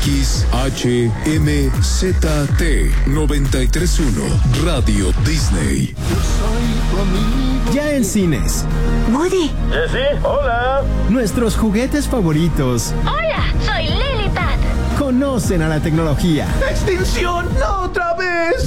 XHMZT 93.1 Radio Disney. Ya en cines. Woody. ¿Sí? Hola. Nuestros juguetes favoritos. Hola, soy Lilipad. Conocen a la tecnología. ¡Extinción! ¡No otra vez!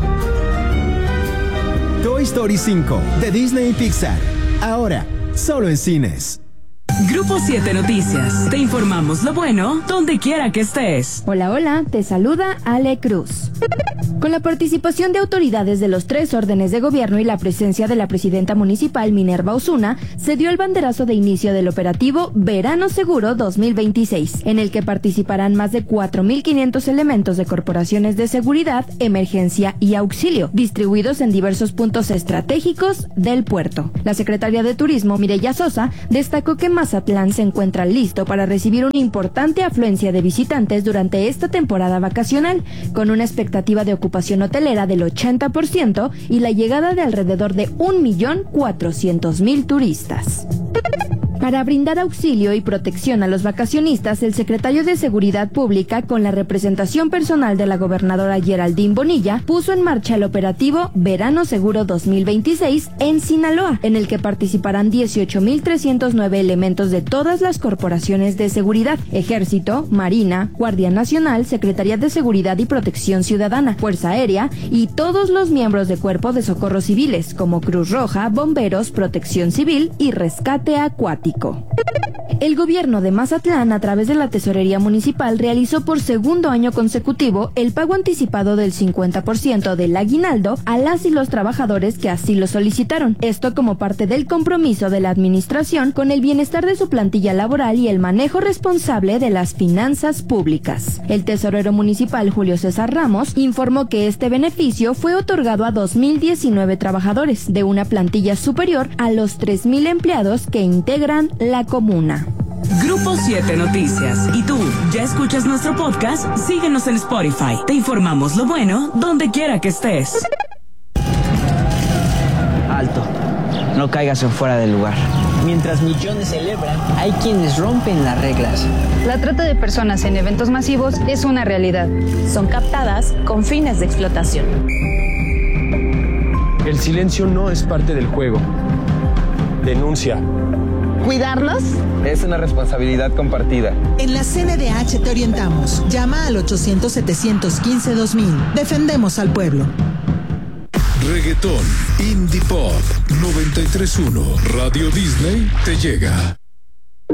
Toy Story 5 de Disney y Pixar. Ahora, solo en cines. Grupo 7 Noticias. Te informamos lo bueno donde quiera que estés. Hola, hola, te saluda Ale Cruz. Con la participación de autoridades de los 3 órdenes de gobierno y la presencia de la presidenta municipal Minerva Osuna, se dio el banderazo de inicio del operativo Verano Seguro 2026, en el que participarán más de 4.500 elementos de corporaciones de seguridad, emergencia y auxilio, distribuidos en diversos puntos estratégicos del puerto. La secretaria de Turismo, Mireya Sosa, destacó que Mazatlán se encuentra listo para recibir una importante afluencia de visitantes durante esta temporada vacacional, con una expectativa de ocupación hotelera del 80% y la llegada de alrededor de 1.400.000 turistas. Para brindar auxilio y protección a los vacacionistas, el secretario de Seguridad Pública, con la representación personal de la gobernadora Geraldine Bonilla, puso en marcha el operativo Verano Seguro 2026 en Sinaloa, en el que participarán 18.309 elementos de todas las corporaciones de seguridad: Ejército, Marina, Guardia Nacional, Secretaría de Seguridad y Protección Ciudadana, Fuerza Aérea y todos los miembros de Cuerpo de Socorros Civiles, como Cruz Roja, Bomberos, Protección Civil y Rescate Acuático. El gobierno de Mazatlán, a través de la Tesorería Municipal, realizó por segundo año consecutivo el pago anticipado del 50% del aguinaldo a las y los trabajadores que así lo solicitaron. Esto como parte del compromiso de la administración con el bienestar de su plantilla laboral y el manejo responsable de las finanzas públicas. El tesorero municipal, Julio César Ramos, informó que este beneficio fue otorgado a 2.019 trabajadores, de una plantilla superior a los 3.000 empleados que integran la comuna. Grupo 7 Noticias. ¿Y tú, ya escuchas nuestro podcast? Síguenos en Spotify. Te informamos lo bueno donde quiera que estés. Alto. No caigas en fuera del lugar. Mientras millones celebran, hay quienes rompen las reglas. La trata de personas en eventos masivos es una realidad. Son captadas con fines de explotación. El silencio no es parte del juego. Denuncia. ¿Cuidarnos? Es una responsabilidad compartida. En la CNDH te orientamos. Llama al 800-715-2000. Defendemos al pueblo. Reggaetón, Indie Pop, 93.1 Radio Disney te llega.